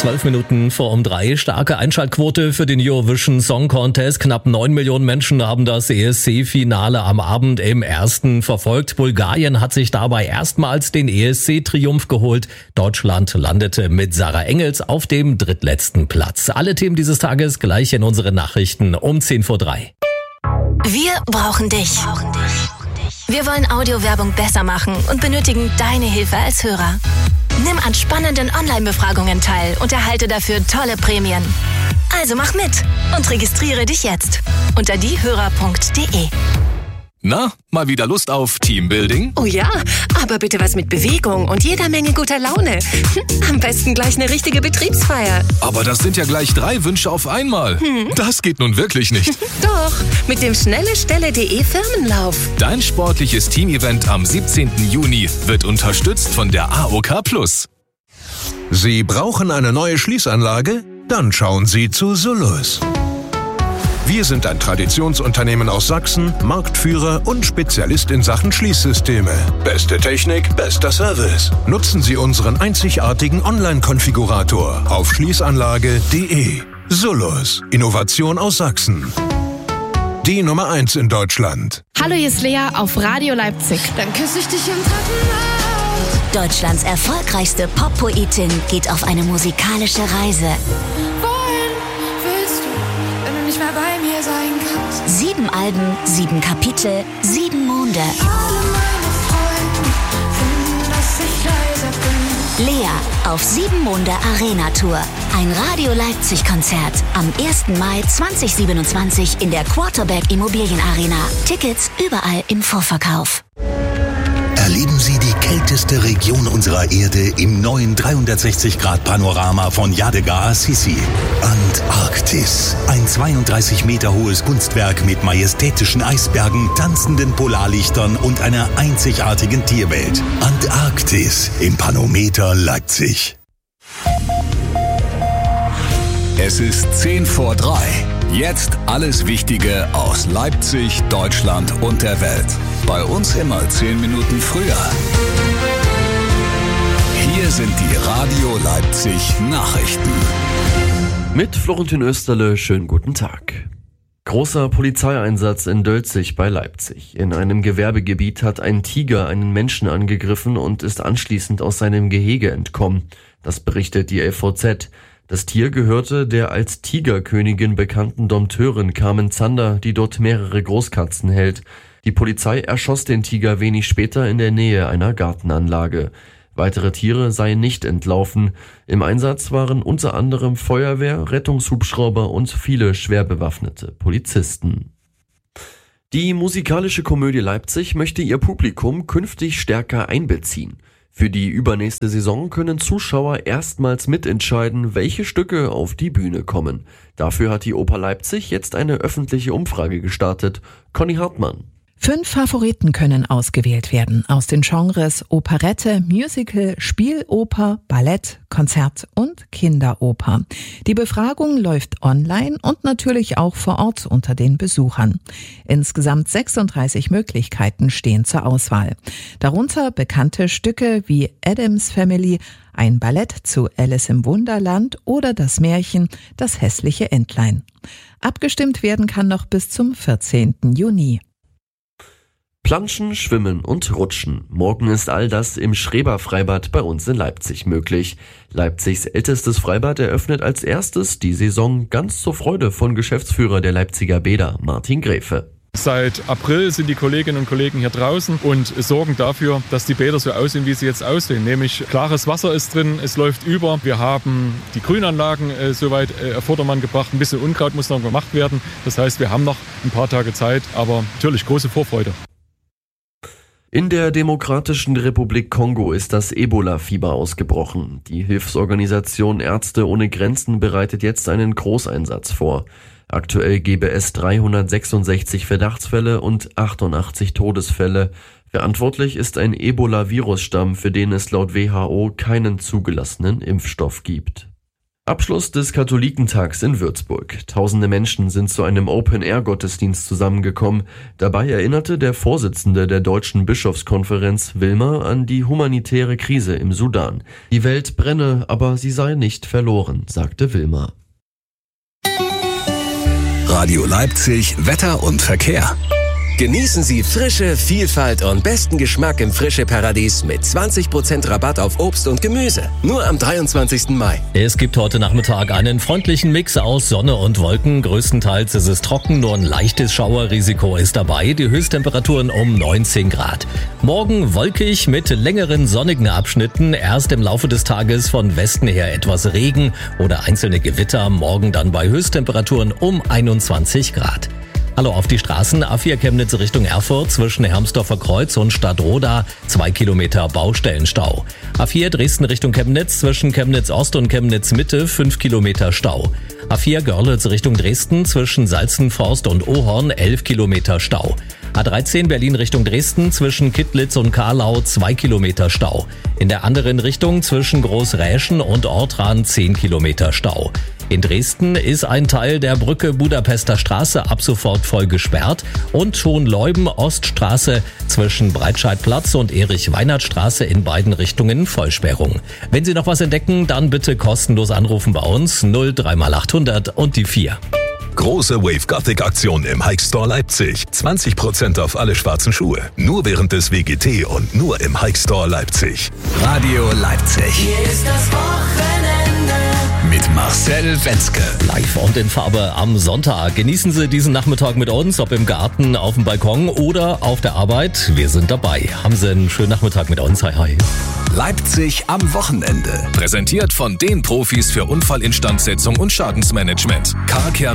12 Minuten vor 3. Starke Einschaltquote für den Eurovision Song Contest. Knapp 9 Millionen Menschen haben das ESC-Finale am Abend im ersten verfolgt. Bulgarien hat sich dabei erstmals den ESC-Triumph geholt. Deutschland landete mit Sarah Engels auf dem drittletzten Platz. Alle Themen dieses Tages gleich in unseren Nachrichten um 10 vor 3. Wir brauchen dich. Wir wollen Audiowerbung besser machen und benötigen deine Hilfe als Hörer. Nimm an spannenden Online-Befragungen teil und erhalte dafür tolle Prämien. Also mach mit und registriere dich jetzt unter diehörer.de. Na, mal wieder Lust auf Teambuilding? Oh ja, aber bitte was mit Bewegung und jeder Menge guter Laune. Am besten gleich eine richtige Betriebsfeier. Aber das sind ja gleich 3 Wünsche auf einmal. Das geht nun wirklich nicht. Doch, mit dem schnellestelle.de Firmenlauf. Dein sportliches Teamevent am 17. Juni wird unterstützt von der AOK+. Sie brauchen eine neue Schließanlage? Dann schauen Sie zu Solus. Wir sind ein Traditionsunternehmen aus Sachsen, Marktführer und Spezialist in Sachen Schließsysteme. Beste Technik, bester Service. Nutzen Sie unseren einzigartigen Online-Konfigurator auf schließanlage.de. Solus, Innovation aus Sachsen. Die Nummer 1 in Deutschland. Hallo, hier ist Lea auf Radio Leipzig. Dann küsse ich dich im Treppenhaus. Deutschlands erfolgreichste Pop-Poetin geht auf eine musikalische Reise. Wohin willst du, wenn du nicht mehr bei mir sein kannst? 7 Alben, 7 Kapitel, 7 Monde. Alle meine Freunde finden, dass ich leiser bin. Lea auf 7 Monde Arena Tour. Ein Radio Leipzig Konzert am 1. Mai 2027 in der Quarterback Immobilienarena. Tickets überall im Vorverkauf. Erleben Sie die kälteste Region unserer Erde im neuen 360-Grad-Panorama von Yadega Assisi. Antarktis. Ein 32 Meter hohes Kunstwerk mit majestätischen Eisbergen, tanzenden Polarlichtern und einer einzigartigen Tierwelt. Antarktis im Panometer Leipzig. Es ist 10 vor 3. Jetzt alles Wichtige aus Leipzig, Deutschland und der Welt. Bei uns immer 10 Minuten früher. Hier sind die Radio Leipzig Nachrichten. Mit Florentin Österle, schönen guten Tag. Großer Polizeieinsatz in Dölzig bei Leipzig. In einem Gewerbegebiet hat ein Tiger einen Menschen angegriffen und ist anschließend aus seinem Gehege entkommen. Das berichtet die LVZ. Das Tier gehörte der als Tigerkönigin bekannten Dompteurin Carmen Zander, die dort mehrere Großkatzen hält. Die Polizei erschoss den Tiger wenig später in der Nähe einer Gartenanlage. Weitere Tiere seien nicht entlaufen. Im Einsatz waren unter anderem Feuerwehr, Rettungshubschrauber und viele schwer bewaffnete Polizisten. Die musikalische Komödie Leipzig möchte ihr Publikum künftig stärker einbeziehen. Für die übernächste Saison können Zuschauer erstmals mitentscheiden, welche Stücke auf die Bühne kommen. Dafür hat die Oper Leipzig jetzt eine öffentliche Umfrage gestartet. Conny Hartmann. 5 Favoriten können ausgewählt werden aus den Genres Operette, Musical, Spieloper, Ballett, Konzert und Kinderoper. Die Befragung läuft online und natürlich auch vor Ort unter den Besuchern. Insgesamt 36 Möglichkeiten stehen zur Auswahl. Darunter bekannte Stücke wie Addams Family, ein Ballett zu Alice im Wunderland oder das Märchen Das hässliche Entlein. Abgestimmt werden kann noch bis zum 14. Juni. Planschen, Schwimmen und Rutschen. Morgen ist all das im Schreber-Freibad bei uns in Leipzig möglich. Leipzigs ältestes Freibad eröffnet als erstes die Saison ganz zur Freude von Geschäftsführer der Leipziger Bäder, Martin Gräfe. Seit April sind die Kolleginnen und Kollegen hier draußen und sorgen dafür, dass die Bäder so aussehen, wie sie jetzt aussehen. Nämlich klares Wasser ist drin, es läuft über. Wir haben die Grünanlagen soweit auf Vordermann gebracht. Ein bisschen Unkraut muss noch gemacht werden. Das heißt, wir haben noch ein paar Tage Zeit, aber natürlich große Vorfreude. In der Demokratischen Republik Kongo ist das Ebola-Fieber ausgebrochen. Die Hilfsorganisation Ärzte ohne Grenzen bereitet jetzt einen Großeinsatz vor. Aktuell gebe es 366 Verdachtsfälle und 88 Todesfälle. Verantwortlich ist ein Ebola-Virusstamm, für den es laut WHO keinen zugelassenen Impfstoff gibt. Abschluss des Katholikentags in Würzburg. Tausende Menschen sind zu einem Open-Air-Gottesdienst zusammengekommen. Dabei erinnerte der Vorsitzende der Deutschen Bischofskonferenz, Wilmer, an die humanitäre Krise im Sudan. Die Welt brenne, aber sie sei nicht verloren, sagte Wilmer. Radio Leipzig, Wetter und Verkehr. Genießen Sie Frische, Vielfalt und besten Geschmack im Frische-Paradies mit 20% Rabatt auf Obst und Gemüse. Nur am 23. Mai. Es gibt heute Nachmittag einen freundlichen Mix aus Sonne und Wolken. Größtenteils ist es trocken, nur ein leichtes Schauerrisiko ist dabei. Die Höchsttemperaturen um 19 Grad. Morgen wolkig mit längeren sonnigen Abschnitten. Erst im Laufe des Tages von Westen her etwas Regen oder einzelne Gewitter. Morgen dann bei Höchsttemperaturen um 21 Grad. Hallo auf die Straßen. A4 Chemnitz Richtung Erfurt zwischen Hermsdorfer Kreuz und Stadtroda 2 Kilometer Baustellenstau. A4 Dresden Richtung Chemnitz zwischen Chemnitz Ost und Chemnitz Mitte 5 Kilometer Stau. A4 Görlitz Richtung Dresden zwischen Salzenforst und Ohorn 11 Kilometer Stau. A13 Berlin Richtung Dresden zwischen Kittlitz und Karlau 2 Kilometer Stau. In der anderen Richtung zwischen Großräschen und Ortran 10 Kilometer Stau. In Dresden ist ein Teil der Brücke Budapester Straße ab sofort voll gesperrt und Schonleuben-Oststraße zwischen Breitscheidplatz und Erich-Weinert-Straße in beiden Richtungen Vollsperrung. Wenn Sie noch was entdecken, dann bitte kostenlos anrufen bei uns 03x800 und die 4. Große Wave Gothic Aktion im Hike Store Leipzig. 20% auf alle schwarzen Schuhe. Nur während des WGT und nur im Hike Store Leipzig. Radio Leipzig. Hier ist das Wochenende. Mit Marcel Wenzke. Live und in Farbe am Sonntag. Genießen Sie diesen Nachmittag mit uns, ob im Garten, auf dem Balkon oder auf der Arbeit. Wir sind dabei. Haben Sie einen schönen Nachmittag mit uns. Hi, hi. Leipzig am Wochenende. Präsentiert von den Profis für Unfallinstandsetzung und Schadensmanagement. Car Care